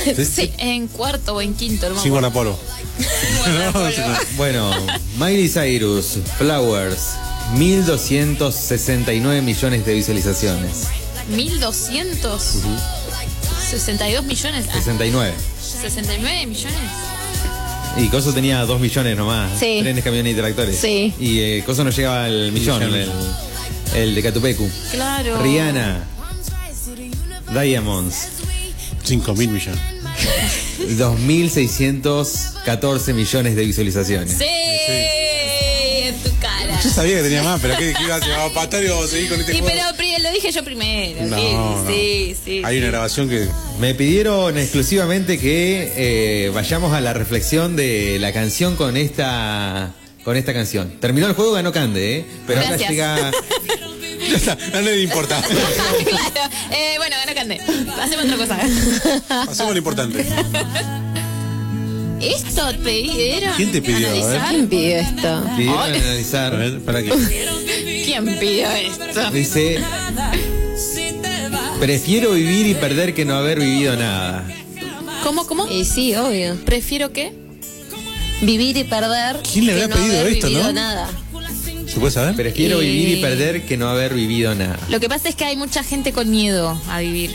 Sí, en cuarto o en quinto, no me Sin acuerdo. guardapolvo. Bueno, Miley Cyrus, Flowers, 1.269 millones de visualizaciones. 1.200. 62 millones. 69. 69 millones. Y Coso tenía 2 millones nomás. Sí. Trenes, camiones y tractores. Sí. Y Coso no llegaba al millón, el de Catupecu. Claro. Rihanna, Diamonds, 5.000 millones. 2.614 millones de visualizaciones. Sí, en tu cara. Yo sabía que tenía más, pero ¿qué iba a hacer? ¿A patar y vamos a seguir con este Sí, juego? pero lo dije yo primero. No, sí. Hay una grabación que... Me pidieron exclusivamente que vayamos a la reflexión de la canción con esta canción. Terminó el juego, ganó Cande, pero acá Gracias. llega... Ya está, a nadie le importa. Claro. Bueno, ganó Cande. Hacemos otra cosa. Hacemos lo importante. ¿Esto te pidieron? ¿Quién te pidió? A ver. analizar? ¿Quién pidió esto? Pidieron Ay. A analizar. ver, para qué. ¿Quién pidió esto? Dice, prefiero vivir y perder que no haber vivido nada. ¿Cómo? Y sí, obvio. ¿Prefiero qué? Vivir y perder. ¿Quién le que habrá no pedido haber esto, vivido no? nada. ¿Se puede saber? Prefiero Y- vivir y perder que no haber vivido nada. Lo que pasa es que hay mucha gente con miedo a vivir.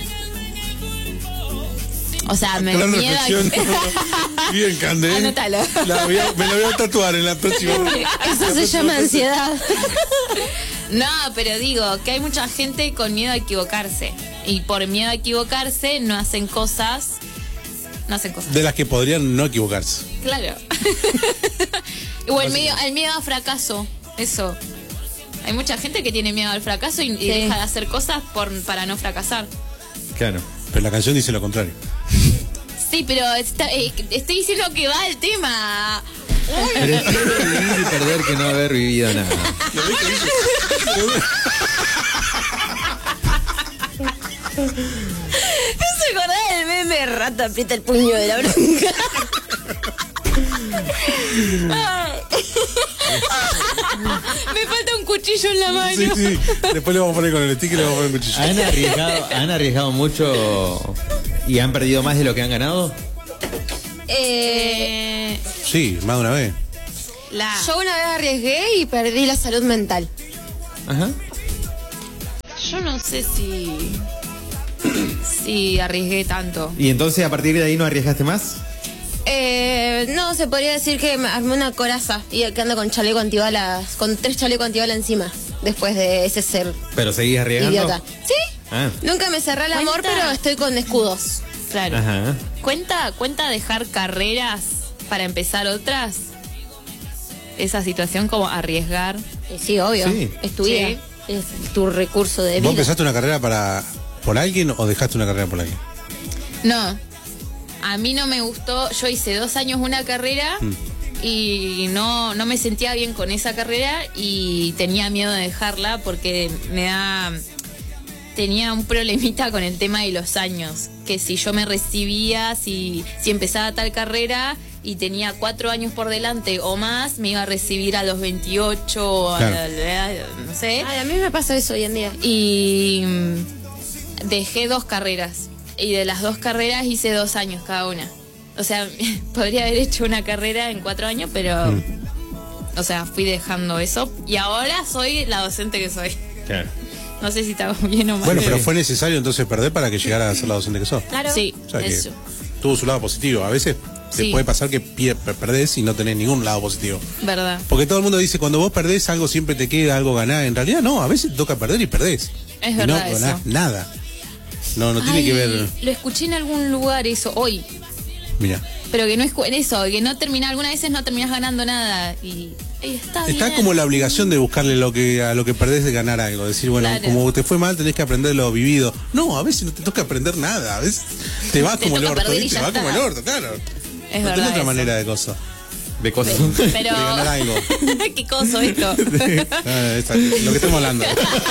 O sea, me Gran miedo a... reflexión. Bien, Cande. Anótalo. Me la voy a tatuar en la próxima. Eso se llama ansiedad. No, pero digo que hay mucha gente con miedo a equivocarse. Y por miedo a equivocarse no hacen cosas. De las que podrían no equivocarse. Claro. O el miedo a fracaso. Eso. Hay mucha gente que tiene miedo al fracaso y deja de hacer cosas para no fracasar. Claro. Pero la canción dice lo contrario. Sí, pero estoy diciendo que va el tema. Prefiero vivir y perder que no haber vivido nada. ¿No se acordás del meme Rata aprieta el puño de la bronca? Me falta un cuchillo en la mano. Sí. Después le vamos a poner con el stick y le vamos a poner un cuchillo. ¿Han arriesgado mucho y han perdido más de lo que han ganado? Sí, más de una vez. Yo una vez arriesgué y perdí la salud mental. Ajá. Yo no sé si arriesgué tanto. ¿Y entonces a partir de ahí no arriesgaste más? No, se podría decir que me armé una coraza y que ando con chaleco antibalas, con 3 chalecos antibalas encima, después de ese ser ¿Pero seguís arriesgando? idiota. ¿Sí? Ah. Nunca me cerré el amor, ¿Cuenta? pero estoy con escudos. Claro. Ajá. ¿Cuenta dejar carreras para empezar otras? Esa situación como arriesgar. Sí, obvio. Sí. Es tu vida. Sí. Es tu recurso de vida. ¿Vos empezaste una carrera por alguien o dejaste una carrera por alguien? No. A mí no me gustó. Yo hice 2 años una carrera y no me sentía bien con esa carrera y tenía miedo de dejarla porque tenía un problemita con el tema de los años. Que si yo me recibía, si empezaba tal carrera y tenía 4 años por delante o más, me iba a recibir a los 28, Claro. no sé. Ay, a mí me pasa eso hoy en día. Y dejé 2 carreras. Y de las 2 carreras hice 2 años cada una. O sea, podría haber hecho una carrera en 4 años, pero... O sea, fui dejando eso. Y ahora soy la docente que soy. Claro. No sé si está bien o mal. Bueno, pero fue necesario entonces perder para que llegara a ser la docente que sos. Claro. Sí, O sea que eso. tuvo su lado positivo. A veces te Sí. puede pasar que perdés y no tenés ningún lado positivo. Verdad. Porque todo el mundo dice, cuando vos perdés, algo siempre te queda, algo ganás. En realidad no, a veces te toca perder y perdés. Es Y verdad no ganás eso. nada. No tiene Ay, que ver... Lo escuché en algún lugar eso, hoy. Mira, Pero que no es eso, que no termina, algunas veces no terminás ganando nada. Y está bien. está como la obligación de buscarle a lo que perdés de ganar algo. Decir, bueno, Claro. como te fue mal, tenés que aprender lo vivido. No, a veces no te toca aprender nada. A veces te va Te como el toca orto. perder y Te ya va está. como el orto, claro. Es No verdad tenés otra eso. manera de cosa. De cosas. Pero... De ganar algo. ¿Qué coso esto? Lo que estamos hablando.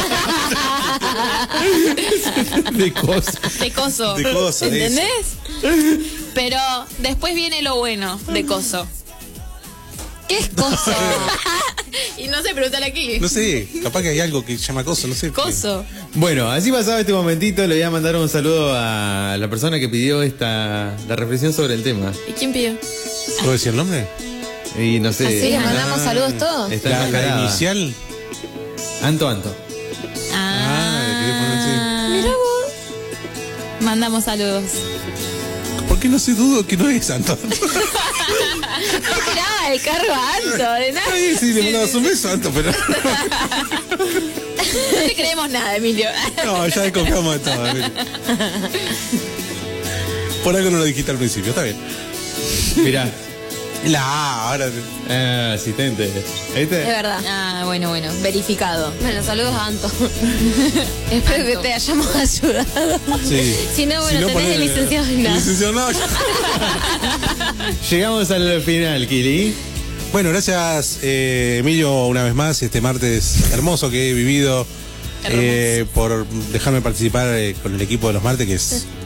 De cosas. De coso. De coso, ¿Entendés? Pero después viene lo bueno de coso. ¿Qué es coso? Y no sé, pregúntale aquí. No sé, capaz que hay algo que se llama coso, no sé. Coso. Bueno, así pasaba este momentito. Le voy a mandar un saludo a la persona que pidió la reflexión sobre el tema. ¿Y quién pidió? ¿Puedo decir el nombre? Y no sé. Así le mandamos saludos todos. Está La enmascarada. inicial. Anto. le quería poner así. Mira vos. Mandamos saludos. ¿Por qué no sé, dudo que no es Santo? Mirá, el cargo alto, de nada. Ay, sí, le mandabas un beso, Santo, pero. No te creemos nada, Emilio. No, ya desconfiamos de todo. Emilio. Por algo no lo dijiste al principio, está bien. Mirá. Ahora. Asistente. Es ¿Viste? verdad. Ah, bueno, verificado. Bueno, saludos a Anto. Espero que te hayamos ayudado. Sí. Si no, bueno, tenés ponele- el licenciado en nada. Licenciado, no. Llegamos al final, Kili. Bueno, gracias Emilio una vez más, este martes hermoso que he vivido, por dejarme participar con el equipo de los martes, que es